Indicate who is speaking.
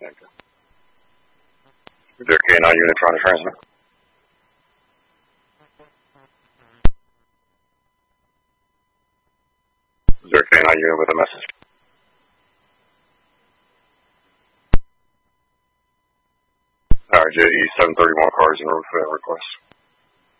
Speaker 1: Okay. Is there a K9 unit trying to transmit? Is there a K9 unit with a message? Alright, JE 731 cars en route for that request.